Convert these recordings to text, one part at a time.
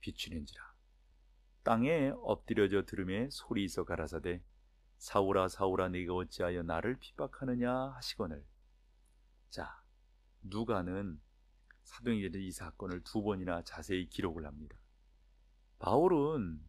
비추는지라. 땅에 엎드려져 들음에 소리 있어 가라사대 사울아 사울아 네가 어찌하여 나를 핍박하느냐 하시거늘. 자, 누가는 사도행전의 이 사건을 두 번이나 자세히 기록을 합니다. 바울은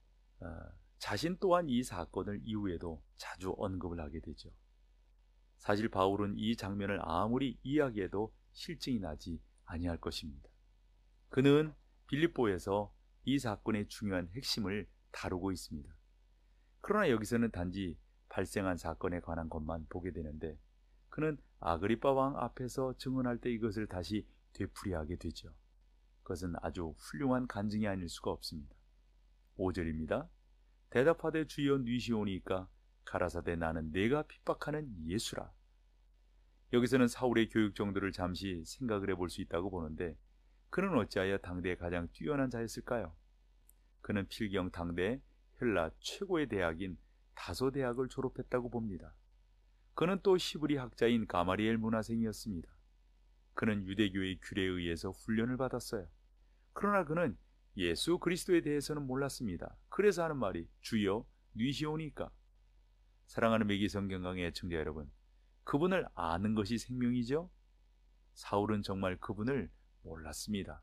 자신 또한 이 사건을 이후에도 자주 언급을 하게 되죠. 사실 바울은 이 장면을 아무리 이야기해도 실증이 나지 아니할 것입니다. 그는 빌립보에서 이 사건의 중요한 핵심을 다루고 있습니다. 그러나 여기서는 단지 발생한 사건에 관한 것만 보게 되는데 그는 아그리빠 왕 앞에서 증언할 때 이것을 다시 되풀이하게 되죠. 그것은 아주 훌륭한 간증이 아닐 수가 없습니다. 5절입니다. 대답하되 주여 뉘시오니까 가라사대 나는 내가 핍박하는 예수라. 여기서는 사울의 교육 정도를 잠시 생각을 해볼 수 있다고 보는데 그는 어찌하여 당대에 가장 뛰어난 자였을까요? 그는 필경 당대 헬라 최고의 대학인 다소 대학을 졸업했다고 봅니다. 그는 또 히브리 학자인 가마리엘 문화생이었습니다. 그는 유대교의 규례에 의해서 훈련을 받았어요. 그러나 그는 예수 그리스도에 대해서는 몰랐습니다. 그래서 하는 말이 주여 뉘시오니까. 사랑하는 매기 성경강의 애청자 여러분, 그분을 아는 것이 생명이죠? 사울은 정말 그분을 몰랐습니다.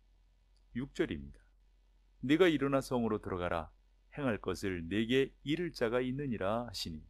6절입니다. 네가 일어나 성으로 들어가라. 행할 것을 내게 이를 자가 있느니라 하시니.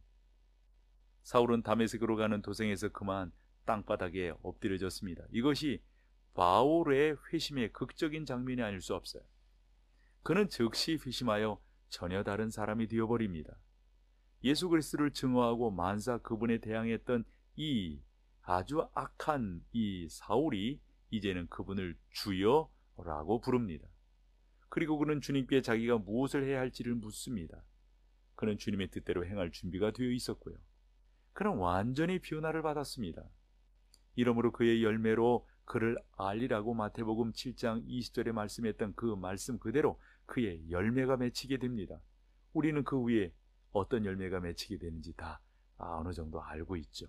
사울은 다메섹으로 가는 도성에서 그만 땅바닥에 엎드려졌습니다. 이것이 바울의 회심의 극적인 장면이 아닐 수 없어요. 그는 즉시 회심하여 전혀 다른 사람이 되어버립니다. 예수 그리스도를 증오하고 만사 그분에 대항했던 이 아주 악한 이 사울이 이제는 그분을 주여라고 부릅니다. 그리고 그는 주님께 자기가 무엇을 해야 할지를 묻습니다. 그는 주님의 뜻대로 행할 준비가 되어 있었고요. 그는 완전히 변화를 받았습니다. 이러므로 그의 열매로 그를 알리라고 마태복음 7장 20절에 말씀했던 그 말씀 그대로 그의 열매가 맺히게 됩니다. 우리는 그 위에 어떤 열매가 맺히게 되는지 다 어느 정도 알고 있죠.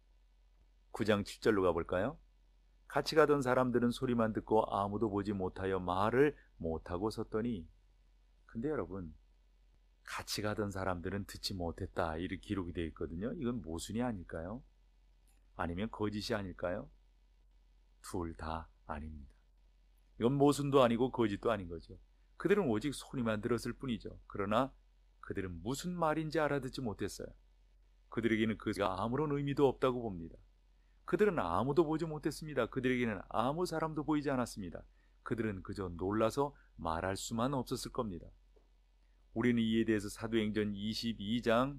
9장 7절로 가볼까요? 같이 가던 사람들은 소리만 듣고 아무도 보지 못하여 말을 못하고 섰더니. 근데 여러분, 같이 가던 사람들은 듣지 못했다 이렇게 기록이 되어 있거든요. 이건 모순이 아닐까요? 아니면 거짓이 아닐까요? 둘 다 아닙니다. 이건 모순도 아니고 거짓도 아닌 거죠. 그들은 오직 소리만 들었을 뿐이죠. 그러나 그들은 무슨 말인지 알아듣지 못했어요. 그들에게는 그가 아무런 의미도 없다고 봅니다. 그들은 아무도 보지 못했습니다. 그들에게는 아무 사람도 보이지 않았습니다. 그들은 그저 놀라서 말할 수만 없었을 겁니다. 우리는 이에 대해서 사도행전 22장과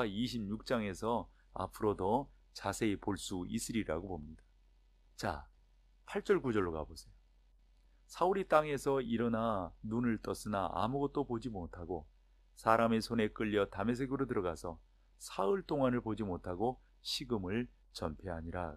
26장에서 앞으로 더 자세히 볼 수 있으리라고 봅니다. 자, 8절 9절로 가보세요. 사울이 땅에서 일어나 눈을 떴으나 아무것도 보지 못하고 사람의 손에 끌려 다메섹으로 들어가서 사흘 동안을 보지 못하고 식음을 전폐하니라.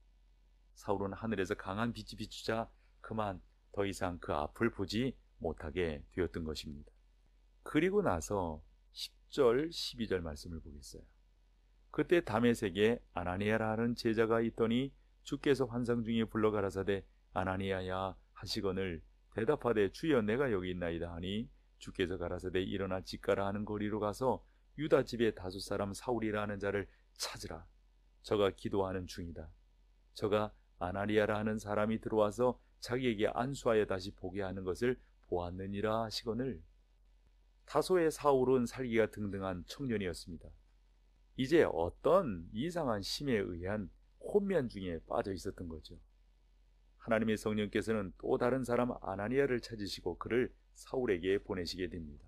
사울은 하늘에서 강한 빛이 비추자 그만 더 이상 그 앞을 보지 못하게 되었던 것입니다. 그리고 나서 10절 12절 말씀을 보겠어요. 그때 다메섹에 아나니아라 하는 제자가 있더니 주께서 환상 중에 불러 가라사대 아나니아야 하시거늘 대답하되 주여 내가 여기 있나이다 하니 주께서 가라사대 일어나 집가라 하는 거리로 가서 유다 집의 다섯 사람 사울이라 하는 자를 찾으라. 저가 기도하는 중이다. 저가 아나니아라 하는 사람이 들어와서 자기에게 안수하여 다시 보게 하는 것을 보았느니라 하시거늘. 다소의 사울은 살기가 등등한 청년이었습니다. 이제 어떤 이상한 심에 의한 혼미한 중에 빠져 있었던 거죠. 하나님의 성령께서는 또 다른 사람 아나니아를 찾으시고 그를 사울에게 보내시게 됩니다.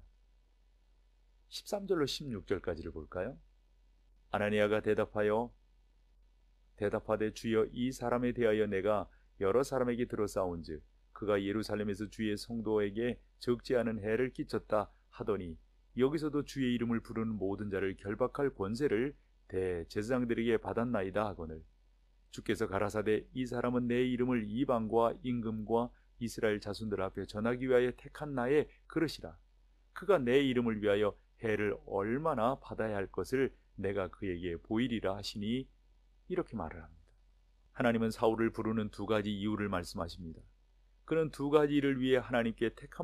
13절로 16절까지를 볼까요? 아나니아가 대답하되 주여 이 사람에 대하여 내가 여러 사람에게 들어싸운즉 그가 예루살렘에서 주의 성도에게 적지 않은 해를 끼쳤다 하더니 여기서도 주의 이름을 부르는 모든 자를 결박할 권세를 대제사장들에게 받았나이다 하거늘. 주께서 가라사대 이 사람은 내 이름을 이방과 임금과 이스라엘 자손들 앞에 전하기 위하여 택한 나의 그릇이라. 그가 내 이름을 위하여 해를 얼마나 받아야 할 것을 내가 그에게 보이리라 하시니 이렇게 말을 합니다. 하나님은 사울을 부르는 두 가지 이유를 말씀하십니다. 그는 두 가지 일을 위해 하나님께 택한